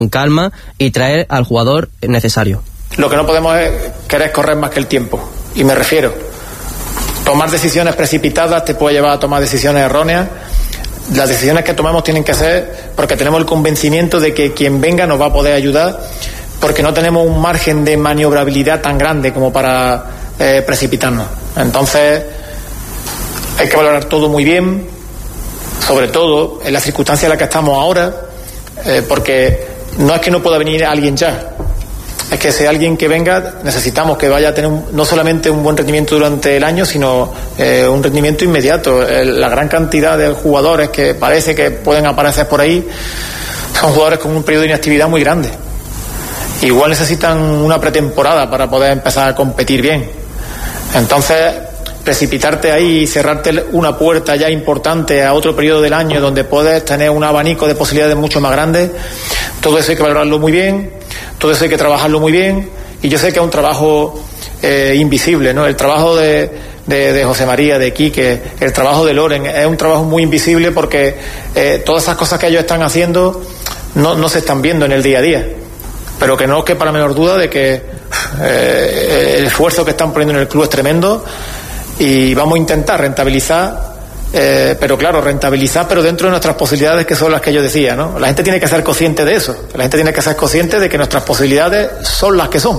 con calma y traer al jugador necesario. Lo que no podemos es querer correr más que el tiempo, y me refiero, tomar decisiones precipitadas te puede llevar a tomar decisiones erróneas. Las decisiones que tomamos tienen que ser porque tenemos el convencimiento de que quien venga nos va a poder ayudar, porque no tenemos un margen de maniobrabilidad tan grande como para precipitarnos. Entonces hay que valorar todo muy bien, sobre todo en la circunstancia en la que estamos ahora, porque no es que no pueda venir alguien ya, es que si alguien que venga necesitamos que vaya a tener no solamente un buen rendimiento durante el año, sino un rendimiento inmediato. La gran cantidad de jugadores que parece que pueden aparecer por ahí son jugadores con un periodo de inactividad muy grande. Igual necesitan una pretemporada para poder empezar a competir bien. Entonces, precipitarte ahí y cerrarte una puerta ya importante a otro periodo del año donde puedes tener un abanico de posibilidades mucho más grande, todo eso hay que valorarlo muy bien, todo eso hay que trabajarlo muy bien, y yo sé que es un trabajo invisible, ¿no? El trabajo de José María, de Quique, el trabajo de Loren, es un trabajo muy invisible porque todas esas cosas que ellos están haciendo no se están viendo en el día a día, pero que no os quepa la menor duda de que el esfuerzo que están poniendo en el club es tremendo, y vamos a intentar rentabilizar, pero claro, pero dentro de nuestras posibilidades, que son las que yo decía, ¿no? La gente tiene que ser consciente de eso, la gente tiene que ser consciente de que nuestras posibilidades son las que son.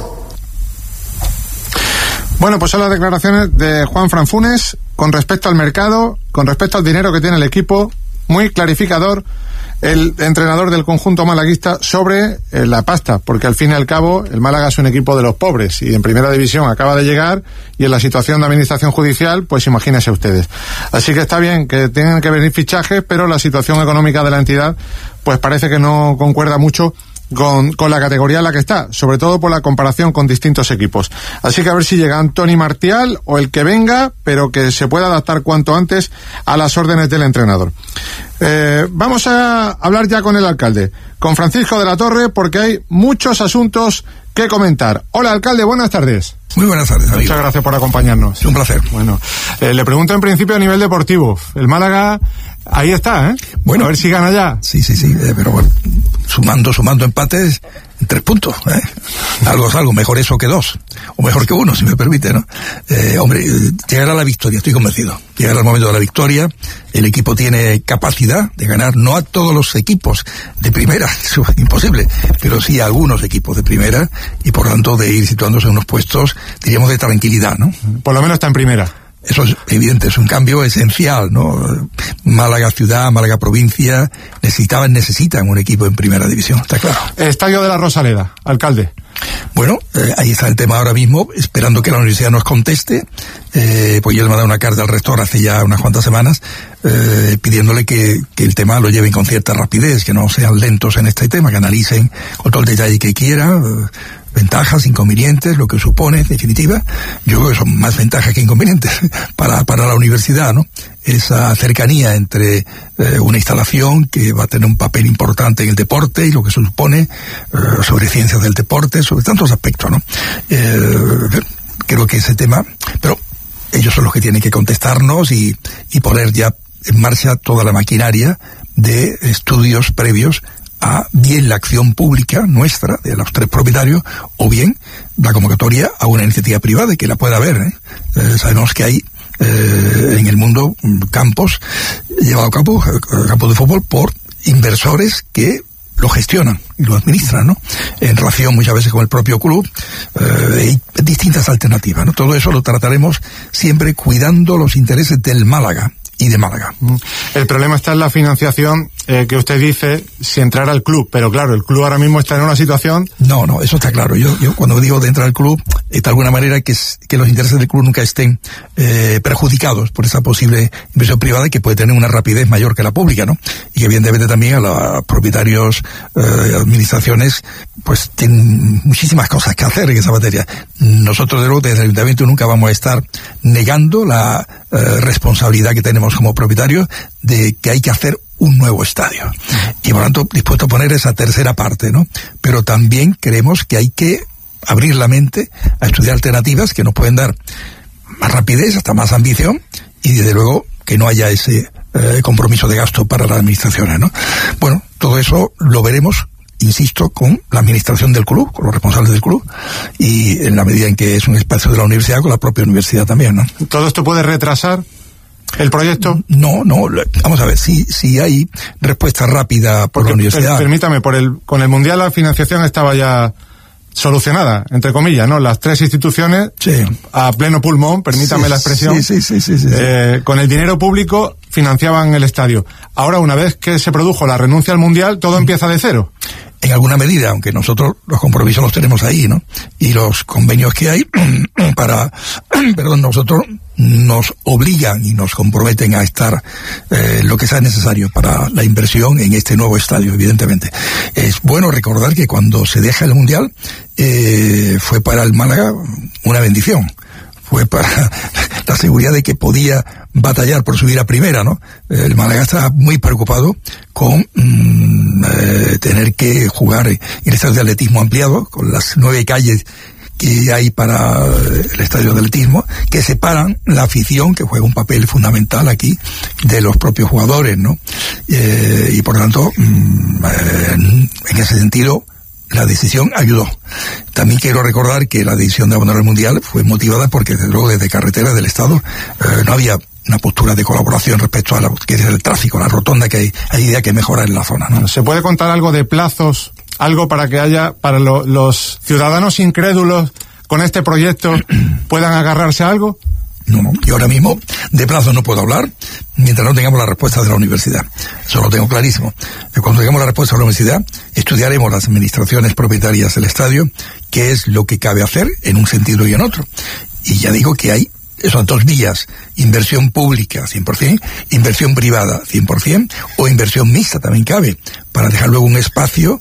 Bueno, pues son las declaraciones de Juanfran Funes con respecto al mercado, con respecto al dinero que tiene el equipo, muy clarificador el entrenador del conjunto malaguista sobre la pasta, porque al fin y al cabo el Málaga es un equipo de los pobres y en primera división acaba de llegar, y en la situación de administración judicial, pues imagínense ustedes. Así que está bien que tengan que venir fichajes, pero la situación económica de la entidad pues parece que no concuerda mucho con la categoría en la que está, sobre todo por la comparación con distintos equipos. Así que a ver si llega Antoni Martial o el que venga, pero que se pueda adaptar cuanto antes a las órdenes del entrenador. Vamos a hablar ya con el alcalde, con Francisco de la Torre, porque hay muchos asuntos que comentar. Hola, alcalde, buenas tardes. Muy buenas tardes, amigo. Muchas gracias por acompañarnos. Es un placer. Bueno, le pregunto en principio a nivel deportivo. El Málaga, ahí está, ¿eh? Bueno, a ver si gana ya. Sí, pero bueno, sumando empates, 3 puntos, ¿eh? Algo es algo, mejor eso que 2, o mejor que 1, si me permite, ¿no? Hombre, llegará la victoria, estoy convencido. Llegará el momento de la victoria, el equipo tiene capacidad de ganar, no a todos los equipos de primera, eso es imposible, pero sí a algunos equipos de primera, y por tanto de ir situándose en unos puestos, diríamos, de tranquilidad, ¿no? Por lo menos está en primera. Eso es evidente, es un cambio esencial, ¿no? Málaga ciudad, Málaga provincia, necesitan un equipo en primera división, está claro. Estadio de la Rosaleda, alcalde. Bueno, ahí está el tema ahora mismo, esperando que la universidad nos conteste, pues yo le he mandado una carta al rector hace ya unas cuantas semanas, pidiéndole que el tema lo lleven con cierta rapidez, que no sean lentos en este tema, que analicen con todo el detalle que quiera, ventajas, inconvenientes, lo que supone, en definitiva. Yo creo que son más ventajas que inconvenientes para la universidad, ¿no? Esa cercanía entre una instalación que va a tener un papel importante en el deporte y lo que se supone sobre ciencias del deporte, sobre tantos aspectos, ¿no? Creo que ese tema, pero ellos son los que tienen que contestarnos y poner ya en marcha toda la maquinaria de estudios previos a bien la acción pública nuestra, de los 3 propietarios, o bien la convocatoria a una iniciativa privada, y que la pueda haber, ¿eh? Sabemos que hay en el mundo campos llevados a cabo, campos de fútbol, por inversores que lo gestionan y lo administran, ¿no? En relación muchas veces con el propio club, hay distintas alternativas, ¿no? Todo eso lo trataremos siempre cuidando los intereses del Málaga y de Málaga. El problema está en la financiación, que usted dice, si entrara al club, pero claro, el club ahora mismo está en una situación... No, eso está claro. Yo cuando digo de entrar al club, de alguna manera que los intereses del club nunca estén perjudicados por esa posible inversión privada, que puede tener una rapidez mayor que la pública, ¿no? Y que evidentemente también a los propietarios, administraciones, pues tienen muchísimas cosas que hacer en esa materia. Nosotros, de luego, desde el Ayuntamiento nunca vamos a estar negando la responsabilidad que tenemos como propietarios de que hay que hacer un nuevo estadio. Y por lo tanto, dispuesto a poner esa tercera parte, ¿no? Pero también creemos que hay que abrir la mente a estudiar alternativas que nos pueden dar más rapidez, hasta más ambición, y desde luego que no haya ese compromiso de gasto para las administraciones, ¿no? Bueno, todo eso lo veremos insisto, con la administración del club, con los responsables del club, y en la medida en que es un espacio de la universidad, con la propia universidad también, ¿no? ¿Todo esto puede retrasar el proyecto? No, vamos a ver, si hay respuesta rápida por la universidad. Permítame, con el Mundial la financiación estaba ya solucionada, entre comillas, ¿no? Las 3 instituciones, sí, a pleno pulmón, permítame la expresión, sí. Con el dinero público financiaban el estadio. Ahora, una vez que se produjo la renuncia al Mundial, todo empieza de cero. En alguna medida, aunque nosotros los compromisos los tenemos ahí, ¿no? Y los convenios que hay nosotros nos obligan y nos comprometen a estar lo que sea necesario para la inversión en este nuevo estadio, evidentemente. Es bueno recordar que cuando se deja el Mundial fue para el Málaga una bendición. Fue para la seguridad de que podía batallar por subir a primera, ¿no? El Málaga está muy preocupado con tener que jugar en el estadio de atletismo ampliado, con las 9 calles que hay para el estadio de atletismo, que separan la afición, que juega un papel fundamental aquí, de los propios jugadores, ¿no? Y por lo tanto, en ese sentido, la decisión ayudó. También quiero recordar que la decisión de abandonar el Mundial fue motivada porque, desde luego, desde carreteras del Estado no había una postura de colaboración respecto a lo que es el tráfico, la rotonda, que hay idea que mejorar en la zona, ¿no? ¿Se puede contar algo de plazos, algo para que haya, para los ciudadanos incrédulos con este proyecto puedan agarrarse a algo? No, yo ahora mismo de plazo no puedo hablar mientras no tengamos la respuesta de la universidad. Eso lo tengo clarísimo. Cuando tengamos la respuesta de la universidad, estudiaremos las administraciones propietarias del estadio, qué es lo que cabe hacer en un sentido y en otro. Y ya digo que hay son 2 vías: inversión pública 100%, inversión privada 100%, o inversión mixta también cabe, para dejar luego un espacio,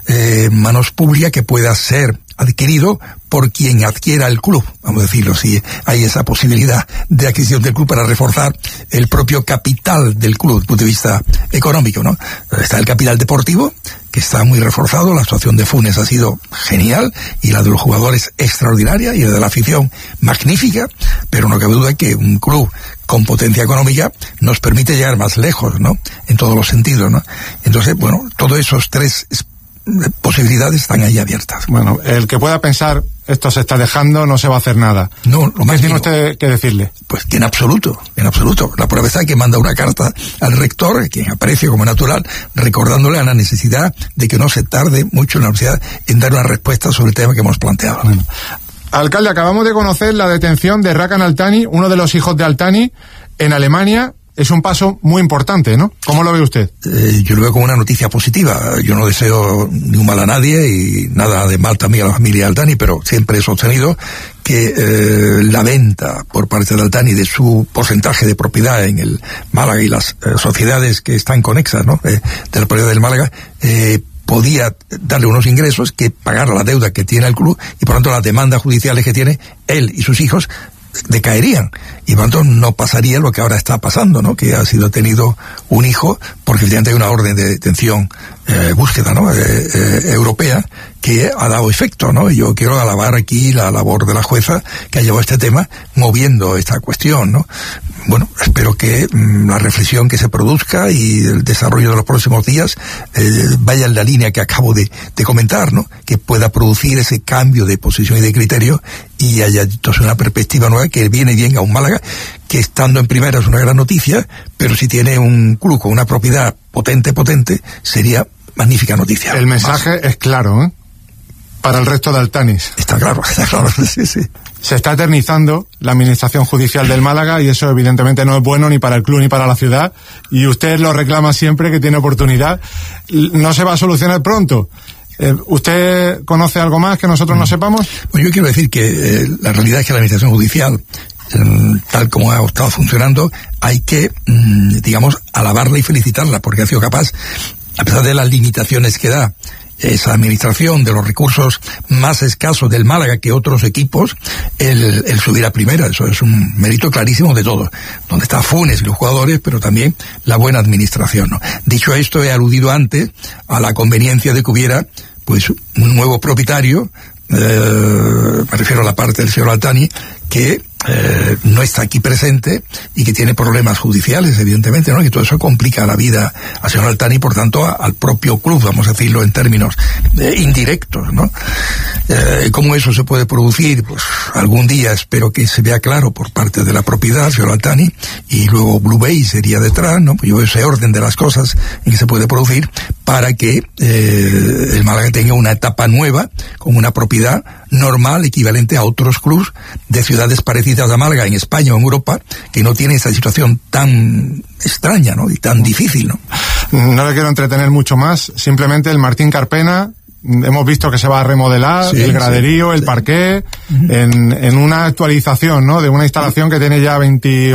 manos públicas, que pueda ser adquirido por quien adquiera el club, vamos a decirlo, si hay esa posibilidad de adquisición del club para reforzar el propio capital del club desde el punto de vista económico, ¿no? Está el capital deportivo, que está muy reforzado. La actuación de Funes ha sido genial, y la de los jugadores extraordinaria, y la de la afición magnífica, pero no cabe duda que un club con potencia económica nos permite llegar más lejos, ¿no? En todos los sentidos, ¿no? Entonces, bueno, todos esos 3 posibilidades están ahí abiertas. Bueno, el que pueda pensar esto se está dejando, no se va a hacer nada. No, lo más ¿Qué tiene usted que decirle? Pues que en absoluto. La prueba está que manda una carta al rector, quien aprecio como natural, recordándole a la necesidad de que no se tarde mucho en la universidad en dar una respuesta sobre el tema que hemos planteado. Bueno. Alcalde, acabamos de conocer la detención de Rakan Altani, uno de los hijos de Altani, en Alemania. Es un paso muy importante, ¿no? ¿Cómo lo ve usted? Yo lo veo como una noticia positiva. Yo no deseo ni un mal a nadie, y nada de mal también a la familia Altani, pero siempre he sostenido que la venta por parte de Altani de su porcentaje de propiedad en el Málaga y las sociedades que están conexas, ¿no? De la propiedad del Málaga, podía darle unos ingresos que pagar la deuda que tiene el club, y por tanto las demandas judiciales que tiene él y sus hijos decaerían, y por tanto no pasaría lo que ahora está pasando, ¿no? Que ha sido detenido un hijo, porque evidentemente hay una orden de detención, búsqueda, ¿no? Europea, que ha dado efecto, ¿no? Y yo quiero alabar aquí la labor de la jueza que ha llevado este tema moviendo esta cuestión, ¿no? Bueno, espero que la reflexión que se produzca y el desarrollo de los próximos días vaya en la línea que acabo de comentar, ¿no? Que pueda producir ese cambio de posición y de criterio, y haya entonces una perspectiva nueva que viene bien a un Málaga que, estando en primera, es una gran noticia, pero si tiene un club con una propiedad potente, sería magnífica noticia. El mensaje es claro, ¿eh? Para el resto de Altanis. Está claro, sí. Se está eternizando la administración judicial del Málaga, y eso evidentemente no es bueno ni para el club ni para la ciudad, y usted lo reclama siempre que tiene oportunidad. No se va a solucionar pronto. ¿Usted conoce algo más que nosotros no sepamos? Pues yo quiero decir que la realidad es que la administración judicial, tal como ha estado funcionando, hay que, digamos, alabarla y felicitarla, porque ha sido capaz, a pesar de las limitaciones que da esa administración, de los recursos más escasos del Málaga que otros equipos, el subir a primera. Eso es un mérito clarísimo de todos, donde está Funes y los jugadores, pero también la buena administración, ¿no? Dicho esto, he aludido antes a la conveniencia de que hubiera pues un nuevo propietario me refiero a la parte del señor Altani, que no está aquí presente y que tiene problemas judiciales, evidentemente, ¿no? Y todo eso complica la vida al señor Altani, por tanto, al propio club, vamos a decirlo en términos indirectos, ¿no? ¿Cómo eso se puede producir? Pues algún día espero que se vea claro por parte de la propiedad, señor Altani, y luego Blue Bay sería detrás, ¿no? Pues yo ese orden de las cosas en que se puede producir para que el Málaga tenga una etapa nueva con una propiedad normal, equivalente a otros clubes de ciudades parecidas a Málaga en España o en Europa, que no tienen esa situación tan extraña, ¿no? Y tan difícil, ¿no? No le quiero entretener mucho más, simplemente el Martín Carpena, hemos visto que se va a remodelar, sí, el graderío, sí, el parqué, en una actualización, ¿no? De una instalación que tiene ya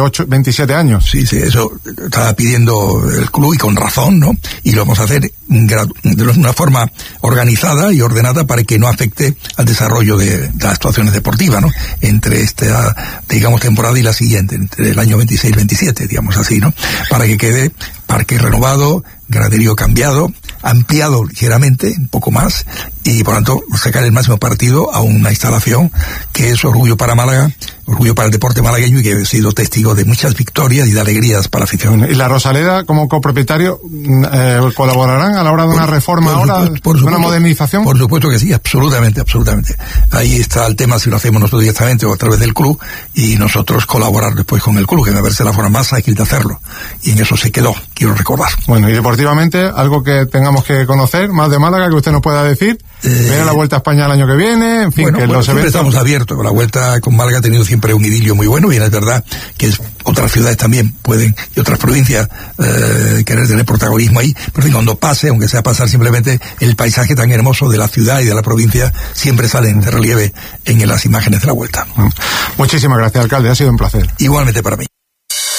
27 años. Sí, eso estaba pidiendo el club y con razón, ¿no? Y lo vamos a hacer de una forma organizada y ordenada para que no afecte al desarrollo de las actuaciones deportivas, ¿no? Entre esta, digamos, temporada y la siguiente, entre el año 26-27, digamos así, ¿no? Para que quede parque renovado, graderío cambiado, ampliado ligeramente, un poco más, y por tanto sacar el máximo partido a una instalación que es orgullo para Málaga, orgullo para el deporte malagueño, y que he sido testigo de muchas victorias y de alegrías para la afición. ¿Y la Rosaleda, como copropietario, colaborarán a la hora de una reforma ahora, de una modernización? Por supuesto que sí, absolutamente. Ahí está el tema, si lo hacemos nosotros directamente o a través del club, y nosotros colaborar después con el club, que me parece la forma más ágil de hacerlo, y en eso se quedó, quiero recordar. Bueno, y deportivamente, algo que tengamos que conocer más de Málaga, que usted nos pueda decir. Viene la Vuelta a España el año que viene, en fin, bueno, que los siempre eventos... estamos abiertos. La Vuelta con Málaga ha tenido siempre un idilio muy bueno, y es verdad que otras ciudades también pueden, y otras provincias, querer tener protagonismo ahí, pero cuando pase, aunque sea pasar simplemente, el paisaje tan hermoso de la ciudad y de la provincia siempre salen de relieve en las imágenes de la Vuelta. Muchísimas gracias, alcalde, ha sido un placer. Igualmente para mí.